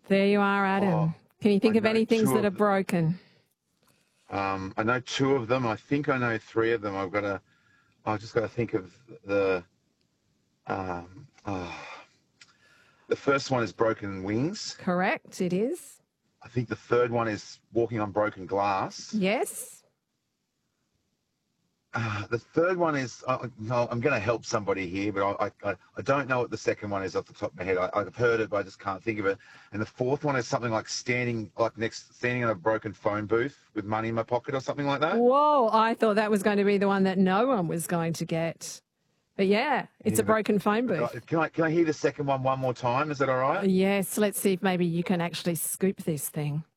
There you are, Adam. Can you think I of know any things two that are of them. broken? I know two of them. I think I know three of them. I've just got to think of the. Um, oh, the first one is broken wings. Correct, it is. I think the third one is walking on broken glass. Yes. The third one is, no, I'm going to help somebody here, but I don't know what the second one is off the top of my head. I've heard it, but I just can't think of it. And the fourth one is something like standing in a broken phone booth with money in my pocket or something like that. Whoa, I thought that was going to be the one that no one was going to get. But yeah, it's Yeah, a broken phone booth. can I hear the second one more time? Is that all right? Yes, let's see if maybe you can actually scoop this thing.